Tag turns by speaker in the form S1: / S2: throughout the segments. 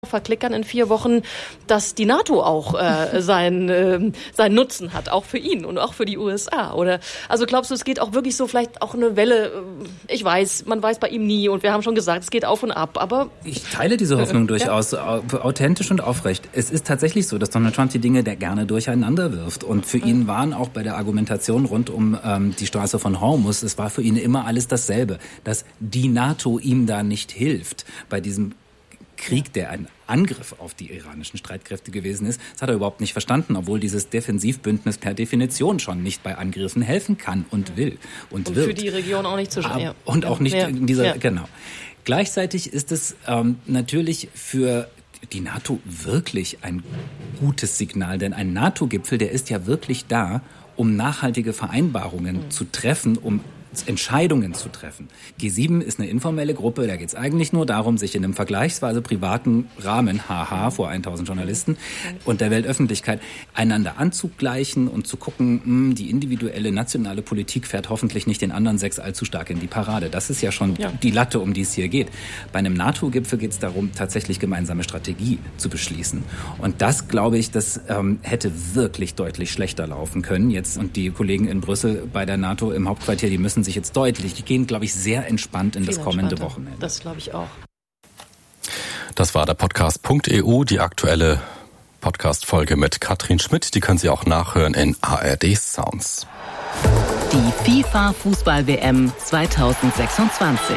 S1: verklickern in 4 Wochen, dass die NATO auch seinen Nutzen hat, auch für ihn und auch für die USA, oder? Also glaubst du, es geht auch wirklich so vielleicht auch eine Welle, ich weiß, man weiß bei ihm nie und wir haben schon gesagt, es geht auf und ab, aber...
S2: Ich teile diese Hoffnung durchaus, authentisch und aufrecht. Es ist tatsächlich so, dass Donald Trump die Dinge gerne durcheinander wirft und für ihn waren auch bei der Argumentation rund um die Straße von Hormuz, es war für ihn immer alles dasselbe, dass die NATO ihm da nicht hilft bei diesem Krieg, der ein Angriff auf die iranischen Streitkräfte gewesen ist. Das hat er überhaupt nicht verstanden, obwohl dieses Defensivbündnis per Definition schon nicht bei Angriffen helfen kann und will und wird.
S1: Für die Region auch nicht zu schwer.
S2: Und auch nicht in dieser, genau. Gleichzeitig ist es natürlich für die NATO wirklich ein gutes Signal, denn ein NATO-Gipfel, der ist ja wirklich da, um nachhaltige Vereinbarungen zu treffen, um Entscheidungen zu treffen. G7 ist eine informelle Gruppe, da geht es eigentlich nur darum, sich in einem vergleichsweise privaten Rahmen, vor 1000 Journalisten und der Weltöffentlichkeit, einander anzugleichen und zu gucken, die individuelle nationale Politik fährt hoffentlich nicht den anderen 6 allzu stark in die Parade. Das ist ja schon die Latte, um die es hier geht. Bei einem NATO-Gipfel geht es darum, tatsächlich gemeinsame Strategie zu beschließen. Und das, glaube ich, das hätte wirklich deutlich schlechter laufen können jetzt. Und die Kollegen in Brüssel bei der NATO im Hauptquartier, die müssen sich jetzt deutlich, die gehen, glaube ich, sehr entspannt in das kommende Wochenende.
S1: Das glaube ich auch.
S3: Das war der Podcast.eu, die aktuelle Podcast-Folge mit Katrin Schmidt. Die können Sie auch nachhören in ARD Sounds.
S4: Die FIFA-Fußball-WM 2026.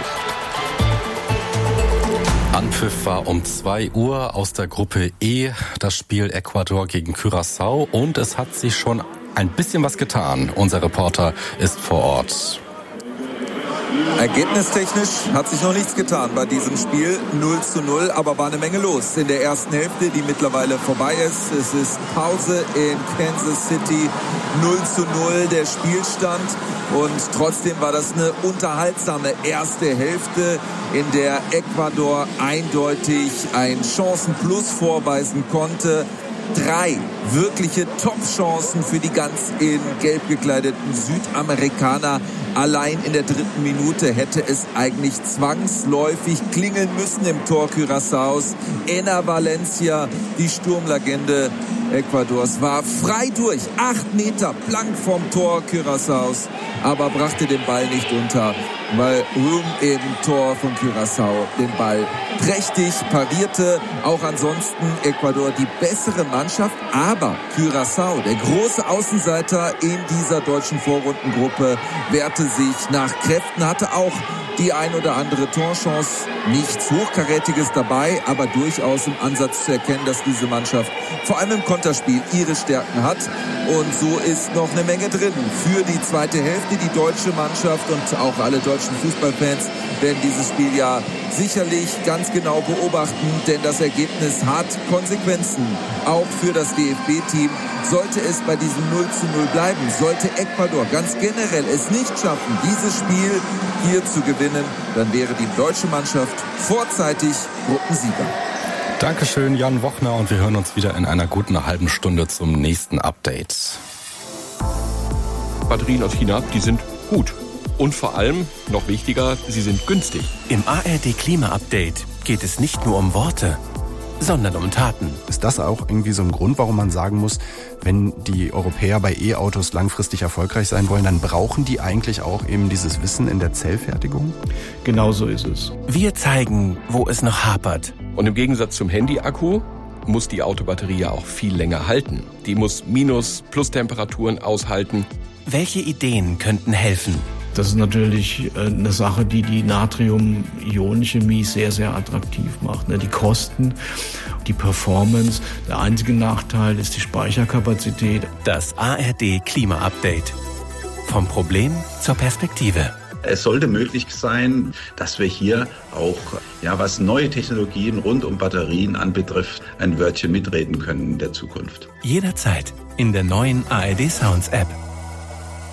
S3: Anpfiff war um 2 Uhr aus der Gruppe E, das Spiel Ecuador gegen Curaçao. Und es hat sich schon ein bisschen was getan. Unser Reporter ist vor Ort.
S5: Ergebnistechnisch hat sich noch nichts getan bei diesem Spiel. 0:0, aber war eine Menge los in der ersten Hälfte, die mittlerweile vorbei ist. Es ist Pause in Kansas City. 0:0 der Spielstand. Und trotzdem war das eine unterhaltsame erste Hälfte, in der Ecuador eindeutig ein Chancenplus vorweisen konnte. 3 wirkliche Top-Chancen für die ganz in gelb gekleideten Südamerikaner. Allein in der 3. Minute hätte es eigentlich zwangsläufig klingeln müssen im Tor Curaçaos. Enner Valencia, die Sturmlegende Ecuadors, war frei durch. 8 Meter blank vom Tor Curaçaos, aber brachte den Ball nicht unter, weil Room im Tor von Curaçao den Ball prächtig parierte. Auch ansonsten Ecuador die bessere Mannschaft, aber Curaçao, der große Außenseiter in dieser deutschen Vorrundengruppe, wehrte sich nach Kräften, hatte auch die ein oder andere Torchance. Nichts Hochkarätiges dabei, aber durchaus im Ansatz zu erkennen, dass diese Mannschaft vor allem im Konterspiel ihre Stärken hat. Und so ist noch eine Menge drin für die zweite Hälfte. Die deutsche Mannschaft und auch alle deutschen Fußballfans werden dieses Spiel ja sicherlich ganz genau beobachten, denn das Ergebnis hat Konsequenzen, auch für das DFB-Team. Sollte es bei diesem 0:0 bleiben, sollte Ecuador ganz generell es nicht schaffen, dieses Spiel hier zu gewinnen, dann wäre die deutsche Mannschaft vorzeitig Gruppensieger.
S3: Dankeschön, Jan Wochner, und wir hören uns wieder in einer guten halben Stunde zum nächsten Update.
S6: Batterien aus China, die sind gut. Und vor allem, noch wichtiger, sie sind günstig.
S7: Im ARD Klima-Update geht es nicht nur um Worte, sondern um Taten.
S8: Ist das auch irgendwie so ein Grund, warum man sagen muss, wenn die Europäer bei E-Autos langfristig erfolgreich sein wollen, dann brauchen die eigentlich auch eben dieses Wissen in der Zellfertigung?
S9: Genau so ist es.
S7: Wir zeigen, wo es noch hapert.
S6: Und im Gegensatz zum Handy-Akku muss die Autobatterie ja auch viel länger halten. Die muss Minus-Plus-Temperaturen aushalten.
S7: Welche Ideen könnten helfen?
S9: Das ist natürlich eine Sache, die die Natrium-Ionen-Chemie sehr, sehr attraktiv macht. Die Kosten, die Performance. Der einzige Nachteil ist die Speicherkapazität.
S7: Das ARD Klima-Update. Vom Problem zur Perspektive.
S10: Es sollte möglich sein, dass wir hier auch, was neue Technologien rund um Batterien anbetrifft, ein Wörtchen mitreden können in der Zukunft.
S7: Jederzeit in der neuen ARD Sounds App.